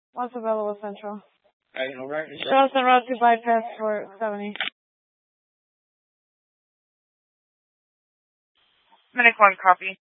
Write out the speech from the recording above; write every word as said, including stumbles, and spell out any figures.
What's available Central? I know, right? Charleston Road to bypass for seventy. Minute one, copy.